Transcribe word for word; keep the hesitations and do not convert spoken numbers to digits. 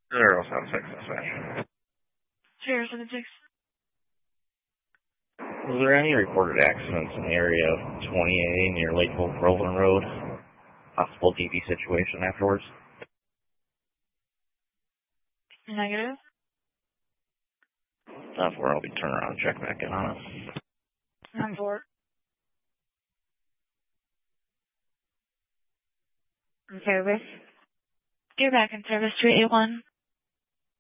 Zero seven six dispatch. Zero seven six. Was there any reported accidents in the area of twenty A near Lakeville Groveland Road? Possible D V situation afterwards? Negative. That's where I'll be turning around and check back in on it. nine four. In service. You're back in service, three eight one.